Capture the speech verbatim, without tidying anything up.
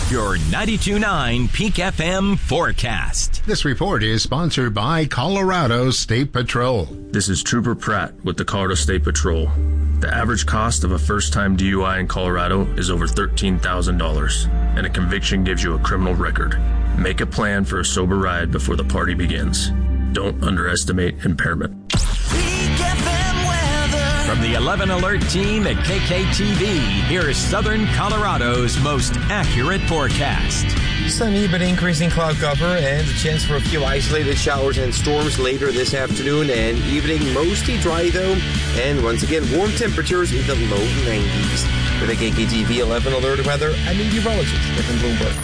Your ninety-two point nine Peak F M forecast. This report is sponsored by Colorado State Patrol. This is Trooper Pratt with the Colorado State Patrol. The average cost of a first-time D U I in Colorado is over thirteen thousand dollars, and a conviction gives you a criminal record. Make a plan for a sober ride before the party begins. Don't underestimate impairment. From the eleven Alert team at K K T V, here's Southern Colorado's most accurate forecast. Sunny but increasing cloud cover and a chance for a few isolated showers and storms later this afternoon and evening. Mostly dry though, and once again warm temperatures in the low nineties. For the K K T V eleven Alert weather, I'm meteorologist Stephen Bloomberg.